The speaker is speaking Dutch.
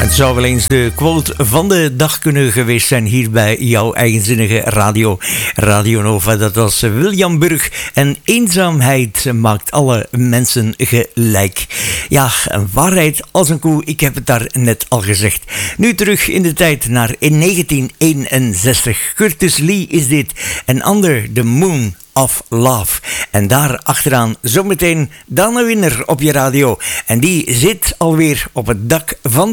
Het zou wel eens de quote van de dag kunnen geweest zijn hier bij jouw eigenzinnige radio. Radio Nova, dat was William Burg. En eenzaamheid maakt alle mensen gelijk. Ja, een waarheid als een koe, ik heb het daar net al gezegd. Nu terug in de tijd naar 1961. Curtis Lee is dit. En Under the Moon of Love. En daar achteraan zometeen Dana Winner op je radio. En die zit alweer op het dak van